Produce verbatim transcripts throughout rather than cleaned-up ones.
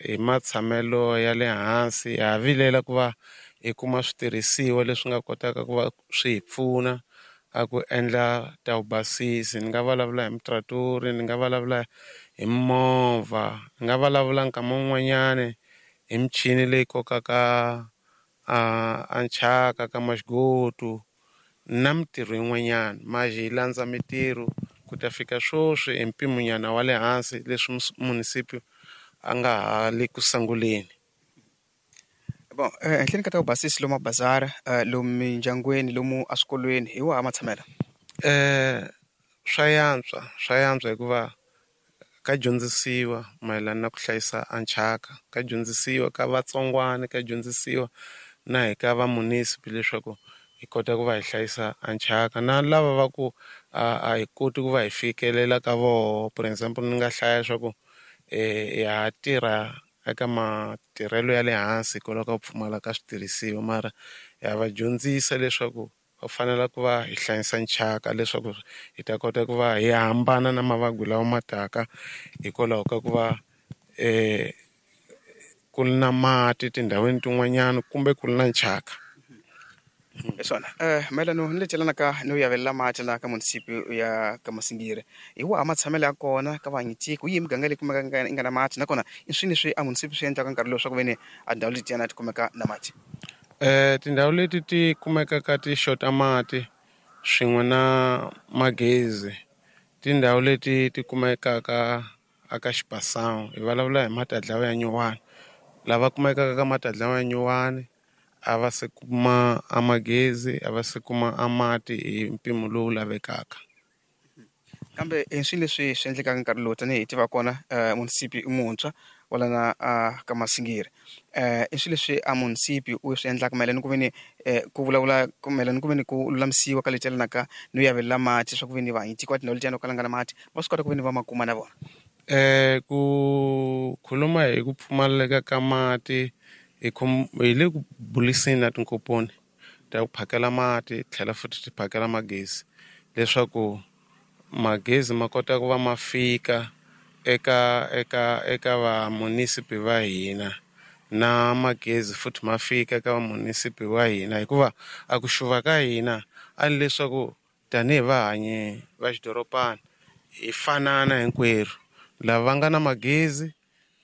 hi matshamelo ya le hansi, ha vilela ku va hi kuma switirhisiwa leswi nga kotaka ku va swi hi pfuna a ku endla ta vubasisi. Ni nga vulavula hi mutratori, ni nga vulavula hi movha, ni nga vulavula nkama wun'wanyani hi michini leyi kokaka a a nchaka ka maxikotu na mitirho yin'wanyana. Maji hi landza mitirho ku ta fika swoswi hi mpimonyana wa le hansi leswi munisipyo a nga ha le ku sunguleni. Bon, ehenhleni ka ta vubasisi lomu mabazari, lomu mindyangwini, lomu eswikolweni, hi wahi matshamelo? Eh swa yantswa swa yantswa hikuva ka dyondzisiwa mayelana na ku hlayisa a nchaka, ka dyondzisiwa ka vatsongwana, ka dyondzisiwa na hi ka va municipal leswaku hi kota ku va hi hlayisa a nchaka. Na lava va ku a hi koti ku va hi fikelela ka voho, for example ni nga hlaya leswaku eh ha tirha eka matirhelo ya le hansi hikwalaho ka ku pfumala ka switirhisiwa, mara ha va dyondzisa leswaku va fanele ku va hi hlayisa nchaka leswaku hi ta kota ku va hi hambana na mavabyi lawa ma taka hikwalaho ka ku va eh ku ri na mati tindhawini tin'wanyana kumbe ku ri na nchaka. Hi swona. Eh mayelana ni le celanaka no yavelela mati laha ka munisipyo ya ka Masingiri, hi wahi matshamelo ya kona ka vaanyitiko? Yi miganga leyi kumeka yi nga na mati, nakona i swini leswi a munisipyo swi endlaka nkarhi lowu swa ku ve ni a ndhawu letiyana ti kumeka na mati? Eh tindhawu leti ti kumekaka ti xota mati swin'we na magezi, tindhawu leti ti kumekaka aka Xipasan'wa hi vulavula hi Matandlawa ya Nyuwani. Lava kumekaka ka Matandlawa ya Nyuwani a va se kuma a magezi, a va se kuma a mati hi mpimo lowu lavekaka. Kambe i swilo leswi swi endlekaka nkarhi lowu tanihi hi tiva kona munisipyo i muntshwa wala na ka Masingiri. Eh i swilo leswi a munisipyo u swi endlaka mayelana ku ve ni ku vulavula mayelana ku ve ni ku lulamisiwa ka leti yelanaka no yavelela mati swa ku ve ni vaanyitiko va tindhawu letiyani no kala nga na mati va swi kota ku ve ni va ma kuma na vona? Eh ku khuluma hi ku pfumaleka ka mati hi hi le ku buriseni na tinkomponi ta ku phakela mati tlhela futhi ti phakela magezi leswaku magezi ma kota ku va ma fika eka eka eka va municipal va hina, na magezi futhi ma fika eka va municipal wa hina, hikuva a ku xuva ka hina a ni leswaku tanihi vahanyi va xidorobana hi fanana hinkwerhu, lava nga na magezi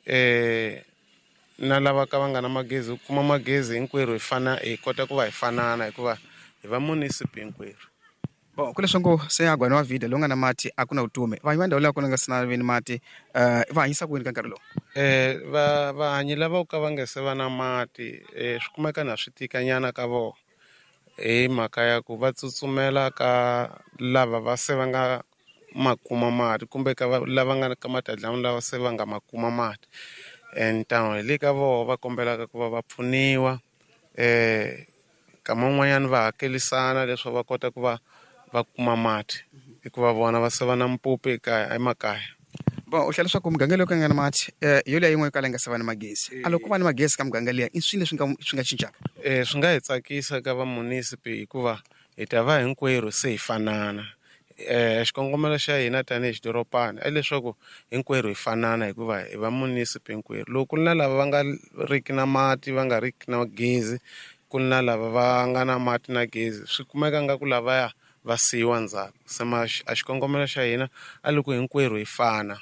eh na lava ka va nga na magezi, u kuma magezi hinkwerhu hi fana hi kota ku va hi fanana hikuva hi va municipal hinkwerhu. Bon, ku leswi ngo se agwana wa vida lowu nga na mati a ku na vutomi, vahanyi va ndhawu leyi ku nga se na ve ni mati va hanyisa ku yini ka nkarhi lowu? Eh va vahanyi lava ka va nga se va na mati eh swi kumeka na swi tikanyana ka vona hi mhaka ya ku va tsutsumela ka lava va se va nga ma kuma mati kumbe ka lava nga ka Matandlawa lava se va nga ma kuma mati, and ntan'we hi le ka vona va kombelaka ku va va pfuniwa eh nkama wun'wanyana va hakerisana leswaku va kota ku va va kuma mati hikuva vona va se va na mpupu ekaya emakaya. Bon, u hlaya leswaku muganga leyi ku nga na mati hi yoliya yin'we yo kala yi nga se va na magezi. A loko ku va na magezi ka muganga liya i swilo leswi nga swi nga cincaka? Eh swi nga hi tsakisa ka va municipal hikuva hi ta va hinkwerhu se hi fanana. Eh xikongomelo xa hina tanihi xidorobana i leswaku hinkwerhu hi fanana hikuva hi va municipal hinkwerhu. Loko ku ri na lava va nga riki na mati va nga riki na gezi, ku ri na lava va nga na mati na gezi, swi kumeka nga ku lavaya va siyiwa ndzhaku. Se ma a xikongomelo xa hina a loko hinkwerhu hi fana.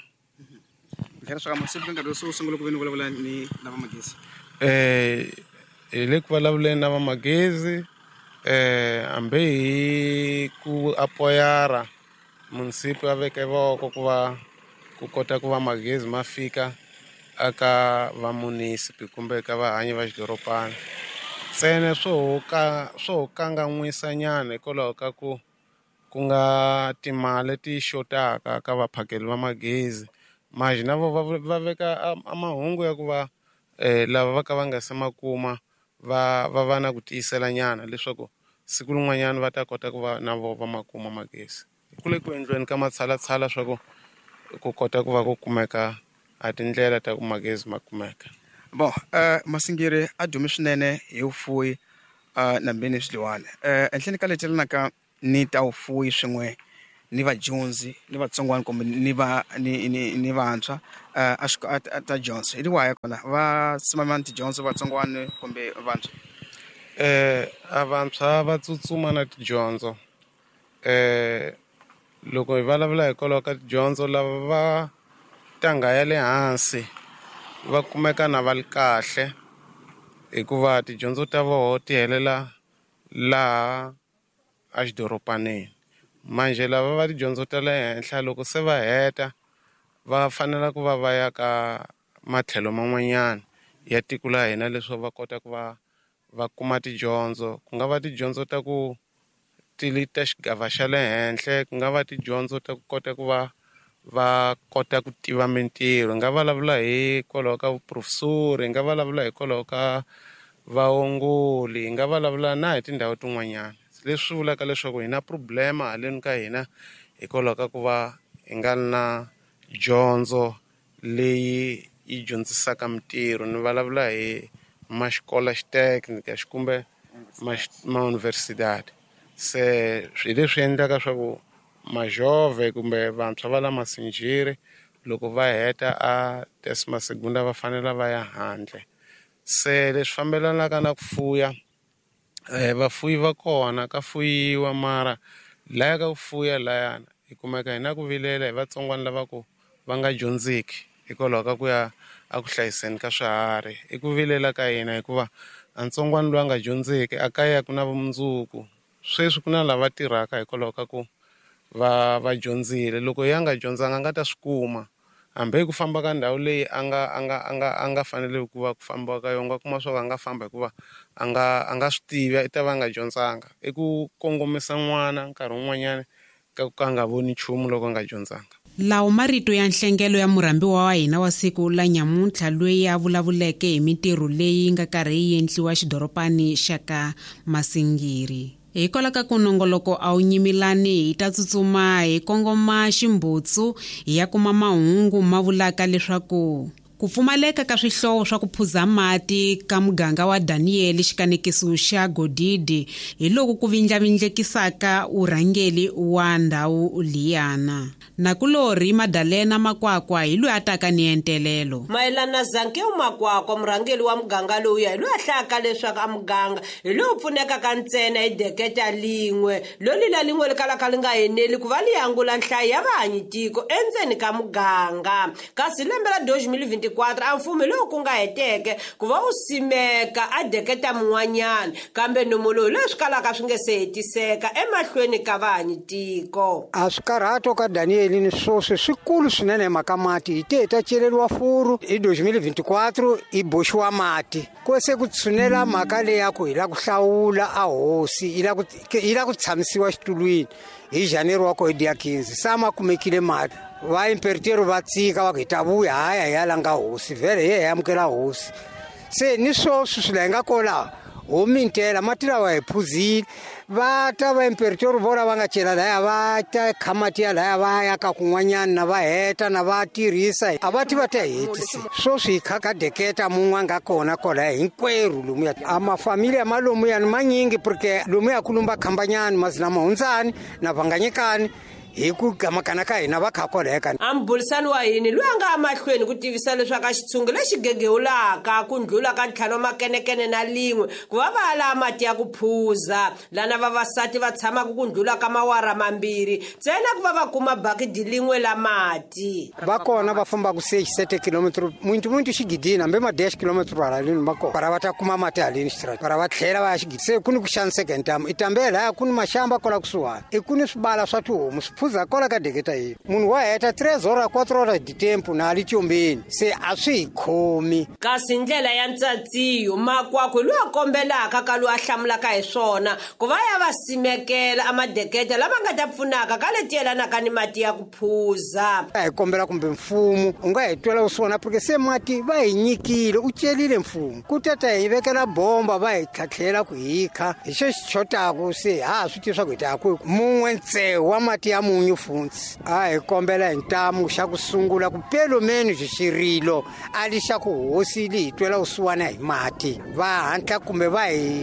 Eh hi le ku vulavuleni na va magezi eh hambi hi ku apoyara munisipyo a veke voko ku va ku kota ku va magezi ma fika aka va municipal kumbe ka vahanyi va xidorobana. Ntsena swo ka swo kanganyisa nyana hikwalaho ka ku ku nga timali leti xotaka ka vaphakeri va magezi, maji na vo va veka a mahungu ya ku va eh lava va ka va nga se ma kuma va va va na ku tiyisela nyana leswaku siku rin'wanyana va ta kota ku va na vo va ma kuma magezi. Ku le ku endliweni ka matshalatshala swa ku ku kota ku va ku kumeka a tindlela ta ku magezi ma kumeka. Bon, Masingiri a dume swinene hi vufuwi na mbeni swiluwana. Ehenhleni ka leti yelanaka ni ta vufuwi swin'we ni vadyondzi ni vatsongwana kumbe ni va ni ni ni vantshwa a ta dyondzo hi riwaya kona va tsutsuma tidyondzo vatsongwana kumbe vantshwa? Eh a vantshwa va tsutsuma na tidyondzo. Eh loko hi vulavula hikwalaho ka tidyondzo lava va ntanga ya le hansi va kumeka na va ri kahle hikuva tidyondzo ta voho ti helela laha a xidoropaneni. Manje lava va tidyondzo ta le henhla loko se va heta va fanela ku va va ya ka matlhelo man'wanyana ya tiko la hina leswaku va kota ku va va kuma tidyondzo. Ku nga va tidyondzo ta ku ti ta xigava xa le henhla, ku nga va tidyondzo ta ku kota ku va va kota ku tiva mintirho. Hi nga vulavula hikwalaho ka vuprofesori, hi nga vulavula hikwalaho ka vaongoli, hi nga vulavula na hi tindhawu tin'wanyana. Leswi vulaka leswaku hi na problema haleni ka hina hikwalaho ka ku va hi nga na dyondzo leyi yi dyondzisaka mintirho. Ni vulavula hi maxikola xitekinika kumbe mauniversidade. Se hi leswi endlaka swa ku majove kumbe vantshwa va la masinjiri loko va heta a Tesma Segunda va fanela va ya handle. Se leswi fambelanaka na ku fuya, vafuyi va kona ka fuyiwa mara laya ka ku fuya layana hi kumeka hi na ku vilela hi vatsongwana lava ku va nga dyondziki hikwalaho ka ku ya a ku hlayiseni ka swiharhi. I ku vilela ka hina hikuva a ntsongwana loyi a nga dyondziki a kaya ku na vumundzuku. Sweswi ku na lava tirhaka hikwalaho ka ku va va dyondzile. Loko ya nga dyondzanga a nga ta swi kuma hambi ku famba ka ndhawu leyi a nga a nga a nga a nga fanele ku va ku famba ka yona, kuma swa ku a nga famba hikuva a nga a nga swi tivi i ta va nga dyondzanga. I ku kongomisa n'wana nkarhi wun'wanyana ka ku ka nga voni nchumu loko a nga dyondzanga. Lawo marito ya nhlengelo ya murhambiwa wa hina wa siku la nyamuntlha loyi a vulavuleke hi mintirho leyi nga karhi yi endliwa xidoropani xa ka Masingiri. Hikwalaho ka ku nongoloko a wu nyimilani hi ta tsutsuma hi kongoma ximbutsu hi ya kuma mahungu ma vulaka leswaku ku pfumaleka ka swihlovo swa ku phuza mati ka muganga wa Daniel xikanekiso xa Godidi hi loko ku vindlavindlekisaka urhangeli wa ndhawu liyana. Nakulori Madalena Makwakwa hi loyi a taka ni entelelo. Mayelana Zankeu Makwakwa murhangeli wa muganga lowu hi loyi a hlaka leswaku a muganga hi loyi pfuneka ka ntsena hi deketa lin'we loli la lin'we likalaka li nga heneli ku va li yangula nhlayo ya vahanyitiko endzeni ka muganga. Kasi lembe la twenty twenty-four a mfumo lowu ku nga heteke ku va u simeka a deketa mun'wanyana kambe nomo lowu leswi kalaka swi nge se hetiseka emahlweni ka vahanyitiko. A swikarhato ka Daniel ni swoswi swikulu swinene hi mhaka mati hi te ta celeriwa furu hi twenty twenty-four hi boxiwa mati ku se ku tshunela mhaka leyi ya ku hi la ku hlawula a hosi hi la ku hi la ku tshamisiwa xitulwini hi January wa ko hi dia fifteen sama kumekile mati va imperitero va tsika va ku hi ta vuya haya hi ya langa hosi vhele hi amukela hosi. Se ni swoswi swi la nga kola ho mintela mati lawa hi phuzile va ta va imperitero vona va nga cela laya va ta khamati ya laya va ya ka kun'wanyana na va heta na va tirhisa a va ti va ta hetisi swoswi hi kha ka deketa mun'we nga kona kola hinkwerhu lomuya a mafamilia ma lomuya ni manyingi porque lomuya ku lumba khambanyani mazina mahundzani na vanganyekani hi ku gamakana ka hina va kha koleka. Ambulisani wa hini loyi a nga amahlweni ku tivisa leswaku a xitshungu lexi gegewulaka ku ndlula ka ntlhanu wa makenekene na lin'we ku va va ala mati ya ku phuza lana vavasati va tshamaka ku ndlula ka mawara mambirhi ntsena ku va va kuma bakidi lin'we la mati. Va kona va famba ku sechi sete kilometri muintu muintu xigidini hambi ma dash kilometri haleni va kona para va ta kuma mati haleni xitrata para va tlhela va ya xigidi. Se ku ni ku xaniseka hi ntamu i tambela ku ni maxamba kola kusuhani i ku ni swibala swa tihomu phuza kola ka deketa hii munhu wa heta three horas four horas di tempo na ali tyombeni se a swi hi khomi. Kasi ndlela ya ntsatsiyo Makwakwa loyi a kombelaka ka loyi a hlamulaka hi swona ku va ya va simekela amadeketa lama nga ta pfunaka ka leti yelanaka ni mati ya ku phuza. A hi kombela kumbe mfumo u nga hi twela u swona porque se mati va hi nyikile u celile mfumo ku tata hi vekela bomba va hi tlhatlhela ku hikha hi xo xi chotaku se ha swi tivi swa ku hi taku mun'we ntsewu wa mati ya munyu funsi. A hi kombela hi ntamu xa ku sungula ku pelomeni byi xirilo a li xa ku hosi li hi twela usiwana hi mati va hantla kumbe va hi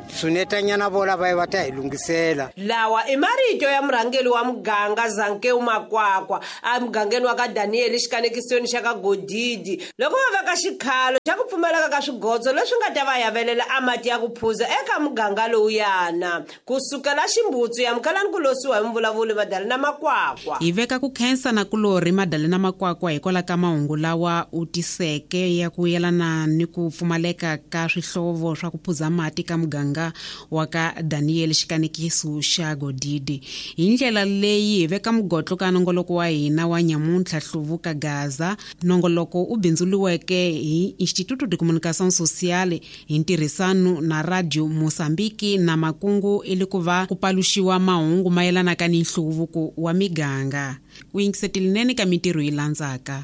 tshunetanyana vola va va ta hi lungisela. Lawa i marito ya murhangeri wa muganga Zankeu Makwakwa a mugangeni wa ka Daniel xikanekisweni xa ka Godidi loko va veka xikhalo xa ku pfumeleka ka swigodzo leswi nga ta va yavelela amati ya ku phuza eka muganga lowuyana kusukela ximbutsu ya mukalani ku losiwa hi mvulavuli Madalena Makwakwa. Hi veka ku khensa na kulori Madalena Makwakwa hikwalaho ka mahungu lawa u tiseke ya ku yelana ni ku pfumaleka ka swihlovo swa ku phuza mati ka muganga wa ka Daniel xikanekiso xa Godidi. Hi ndlela leyi hi veka mugotlo ka nongoloko wa hina wa nyamuntlha Hluvuka Gaza, nongoloko u bindzuliweke hi Instituto de Comunicação Social hi ntirhisano na Radio Mosambiki na makungu ili ku va ku paluxiwa mahungu mayelana ka ni nhluvuko wa miganga. Ku yingisetelinene ka mitirho yi landzaka.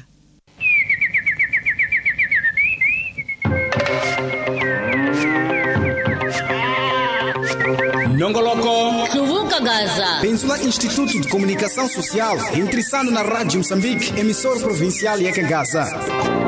Nongoloko Hluvuka Gaza. Pensula Instituto de Comunicação Social, interessado na Rádio Moçambique, emissor provincial Yeka Gaza.